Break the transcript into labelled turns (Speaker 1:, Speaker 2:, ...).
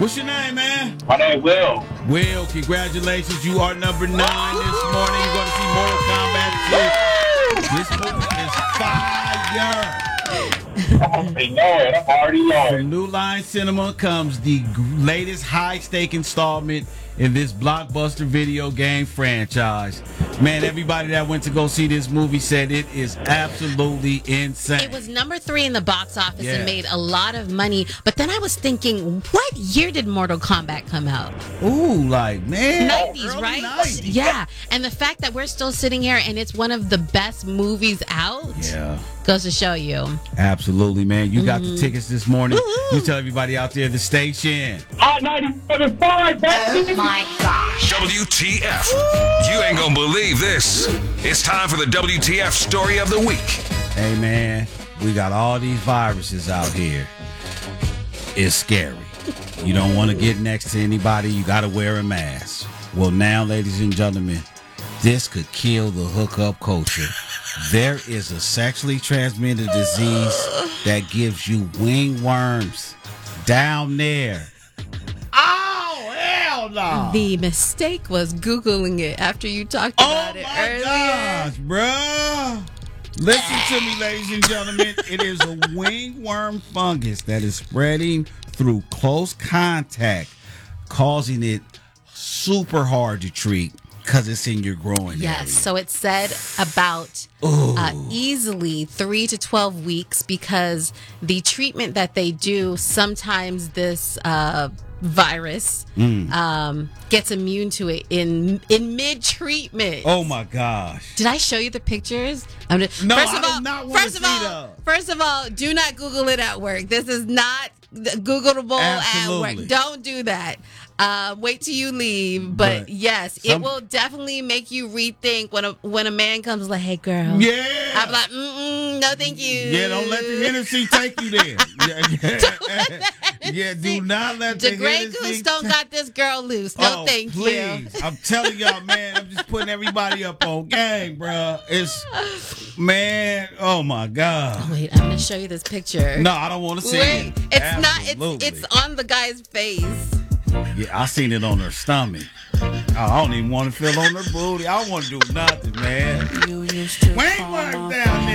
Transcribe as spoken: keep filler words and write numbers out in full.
Speaker 1: What's your name, man?
Speaker 2: My name Will.
Speaker 1: Will, congratulations. You are number nine this morning. You're going to see Mortal Kombat two. This movie is fire.
Speaker 2: I already know it. I already know
Speaker 1: From
Speaker 2: it.
Speaker 1: New Line Cinema comes the g- latest high-stake installment in this blockbuster video game franchise. Man, everybody that went to go see this movie said it is absolutely insane.
Speaker 3: It was number three in the box office
Speaker 1: Yeah.
Speaker 3: and made a lot of money. But then I was thinking, what year did Mortal Kombat come out?
Speaker 1: Ooh, like, man.
Speaker 3: nineties,
Speaker 1: early
Speaker 3: right?
Speaker 1: nineties.
Speaker 3: Yeah. And the fact that we're still sitting here and it's one of the best movies out
Speaker 1: Yeah.
Speaker 3: goes to show you.
Speaker 1: Absolutely, man. You got the tickets this morning.
Speaker 3: Woo-hoo.
Speaker 1: You tell everybody out there the station.
Speaker 2: Hot ninety-seven point five, baby.
Speaker 4: My gosh.
Speaker 5: W T F. You ain't gonna believe this. It's time for the W T F story of the week.
Speaker 1: Hey, man, we got all these viruses out here. It's scary. You don't want to get next to anybody. You got to wear a mask. Well, now, ladies and gentlemen, this could kill the hookup culture. There is a sexually transmitted disease that gives you wingworms down there. Oh, hell no.
Speaker 3: The mistake was Googling it after you talked
Speaker 1: Oh
Speaker 3: about it
Speaker 1: my
Speaker 3: earlier.
Speaker 1: gosh, bruh. Listen to me, ladies and gentlemen. It is a wingworm fungus that is spreading through close contact, causing it super hard to treat because it's in your growing
Speaker 3: Yes,
Speaker 1: area.
Speaker 3: so it said about uh, easily three to twelve weeks because the treatment that they do, sometimes this uh, virus
Speaker 1: Mm.
Speaker 3: um, gets immune to it in in mid treatment.
Speaker 1: Oh my gosh.
Speaker 3: Did I show you the pictures? I'm just,
Speaker 1: No,
Speaker 3: first
Speaker 1: I
Speaker 3: of
Speaker 1: do
Speaker 3: all,
Speaker 1: not wanna
Speaker 3: first of
Speaker 1: see
Speaker 3: all,
Speaker 1: those.
Speaker 3: first of all, do not Google it at work. This is not Googleable at
Speaker 1: Absolutely.
Speaker 3: work. Don't do that. Uh, wait till you leave. But,
Speaker 1: But
Speaker 3: yes, it
Speaker 1: some-
Speaker 3: will definitely make you rethink when a when a man comes like, "Hey, girl."
Speaker 1: Yeah.
Speaker 3: I'm like, mm-mm, no, thank you.
Speaker 1: Yeah, don't let the Hennessy take you there. Yeah, yeah, do not let the
Speaker 3: The Grey
Speaker 1: Hennessy
Speaker 3: Goose don't
Speaker 1: take-
Speaker 3: got this girl loose. No,
Speaker 1: Oh,
Speaker 3: thank you.
Speaker 1: please. I'm telling y'all, man, I'm just putting everybody up on game, bro. It's, man, oh my God.
Speaker 3: Wait, I'm gonna show you this picture.
Speaker 1: No, I don't want to see
Speaker 3: Wait,
Speaker 1: it.
Speaker 3: it's
Speaker 1: Absolutely.
Speaker 3: not. It's it's on the guy's face.
Speaker 1: Yeah, I seen it on her stomach. Oh, I don't even want to feel on her booty. I don't want to do nothing, man.
Speaker 4: You used to
Speaker 1: Wayne
Speaker 4: call
Speaker 1: work
Speaker 4: my
Speaker 1: down there.